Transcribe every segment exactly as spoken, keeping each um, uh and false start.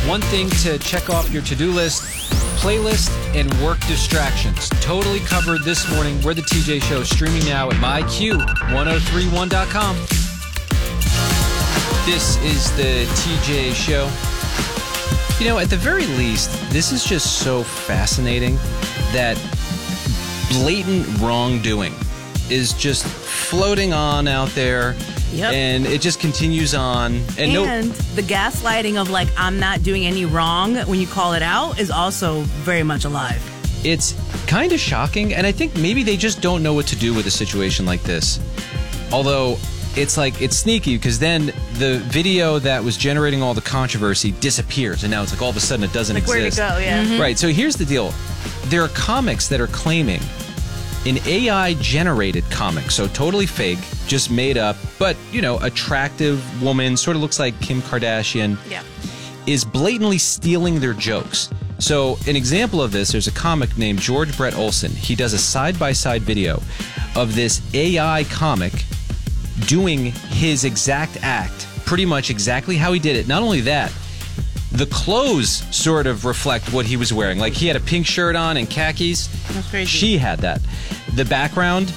One thing to check off your to-do list, playlist and work distractions. Totally covered this morning. We're the T J Show, streaming now at my Q one oh three one dot com. This is the T J Show. You know, at the very least, this is just so fascinating that blatant wrongdoing is just floating on out there. Yep. And it just continues on. And, And no, the gaslighting of, like, I'm not doing any wrong when you call it out is also very much alive. it's kind of shocking. And I think maybe they just don't know what to do with a situation like this. Although it's like, it's sneaky because then the video that was generating all the controversy disappears. And now it's like all of a sudden it doesn't Like, exist. where'd it go? Yeah. Mm-hmm. Right. So here's the deal. There are comics that are claiming an A I-generated comic, so totally fake, just made up, but, you know, attractive woman, sort of looks like Kim Kardashian, Yeah. is blatantly stealing their jokes. So an example of this, there's a comic named George Brett Olson. He does a side-by-side video of this A I comic doing his exact act, pretty much exactly how he did it. Not only that, the clothes sort of reflect what he was wearing. Like, he had a pink shirt on and khakis. That's crazy. She had that. The background,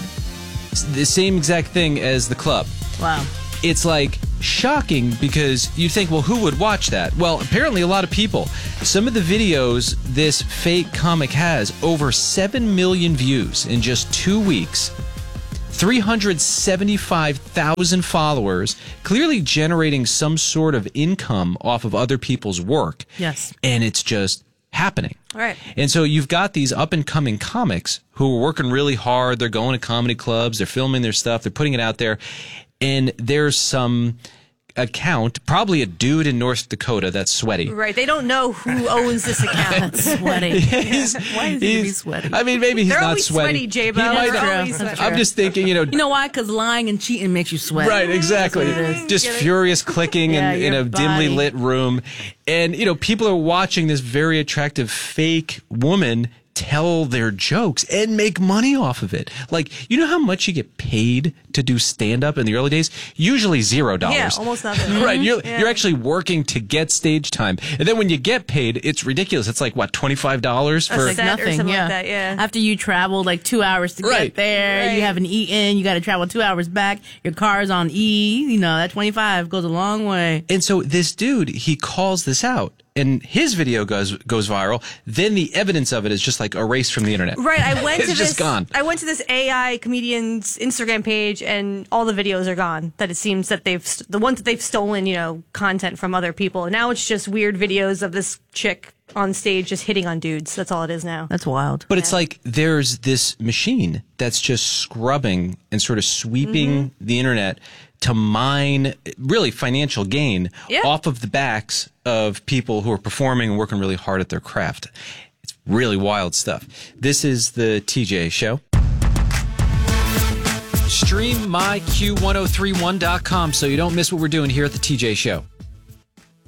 the same exact thing as the club. Wow. It's like shocking because you think, well, who would watch that? Well, apparently a lot of people. Some of the videos this fake comic has over seven million views in just two weeks. three hundred seventy-five thousand followers, clearly generating some sort of income off of other people's work. Yes. And it's just happening. Right. And so you've got these up-and-coming comics who are working really hard. They're going to comedy clubs. They're filming their stuff. They're putting it out there. And there's some account, probably a dude in North Dakota that's sweaty. Right. They don't know who owns this account. Sweaty. He's- Why is he be he's- sweaty? I mean, maybe he's They're not always sweaty. sweaty, J-Bo. He might They're not- always sweaty. I'm just thinking, you know, You know why? Because lying and cheating makes you sweat. right, exactly. That's what it is. Just Get it? furious clicking Yeah, in, in your a dimly body. lit room. And, you know, people are watching this very attractive fake woman tell their jokes and make money off of it. Like, you know how much you get paid to do stand-up in the early days? Usually zero dollars. Yeah, almost nothing. Right, you're, Yeah. you're actually working to get stage time. And then when you get paid, it's ridiculous. It's like, what, twenty-five dollars for... Like set or something like that, yeah. After you travel like two hours to Right. get there, Right. you haven't eaten, you got to travel two hours back, your car's on E, you know, that twenty-five goes a long way. And so this dude, he calls this out. And his video goes goes viral. Then the evidence of it is just like erased from the internet. Right, I went It's to just this. gone. I went to this A I comedian's Instagram page, and all the videos are gone. That it seems that they've the ones that they've stolen, you know, content from other people, and now it's just weird videos of this chick on stage just hitting on dudes. That's all it is now. That's wild. But it's like there's this machine that's just scrubbing and sort of sweeping Mm-hmm. the internet to mine really financial gain Yeah. off of the backs of people who are performing and working really hard at their craft. It's really wild stuff. This is the T J Show. Stream my Q one oh three one dot com so you don't miss what we're doing here at the T J Show.